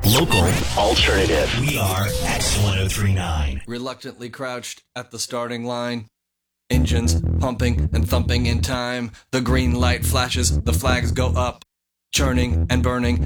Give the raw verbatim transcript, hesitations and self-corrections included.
Local. Alternative. We are X ten thirty-nine. Reluctantly crouched at the starting line. Engines pumping and thumping in time. The green light flashes, the flags go up. Churning and burning,